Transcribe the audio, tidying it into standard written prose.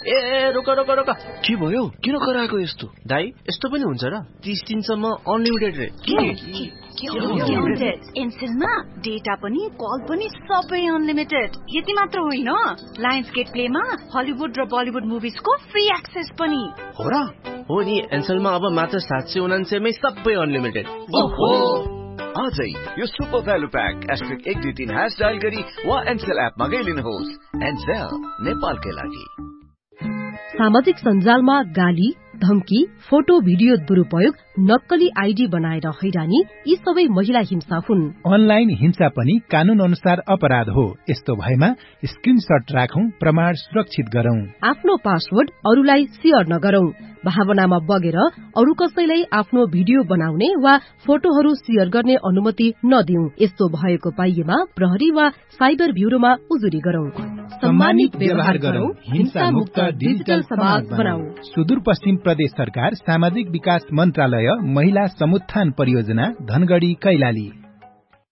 ए रोका रोका रोका, के भयो? किन कराएको यस्तो? दाइ यस्तो पनि हुन्छ र? 30 दिनसम्म अनलिमिटेड रे। एनसेलमा डेटा पनि कल पनि सबै अनलिमिटेड। यति मात्र होइन, लायन्स गेट प्लेमा हलिउड र बलिउड मुभिजको फ्री एक्सेस पनि हो र? हो नि, एनसेलमा अब मात्र 779 मै सबै अनलिमिटेड। ओहो, आजै यो सुपर भ्यालु प्याक *123# डायल गरी वा एनसेल एप मा गइलिनुहोस्। एनसेल नेपालकै लागि। सामाजिक सञ्जालमा गाली, धम्की, फोटो भिडियो दुरुपयोग, नक्कली आइडी बनाएर हैरानी, यी सबै महिला हिंसा हुन्। अनलाइन हिंसा पनि कानून अनुसार अपराध हो। यस्तो भएमा स्क्रिनशट राखौं, प्रमाण सुरक्षित गरौं। आफ्नो पासवर्ड अरूलाई शेयर नगरौं। भावनामा बगेर अरू कसैलाई आफ्नो भिडियो बनाउने वा फोटोहरू शेयर गर्ने अनुमति नदिऊ। यस्तो भएको पाइएमा प्रहरी वा साइबर ब्युरोमा उजुरी गरौं। सम्मानित व्यवहार गरौं, हिंसा मुक्त डिजिटल समाज बनाऊ। सुदूरपश्चिम प्रदेश सरकार, सामाजिक विकास मन्त्रालय, महिला समुत्थान परियोजना, धनगढ़ी, कैलाली।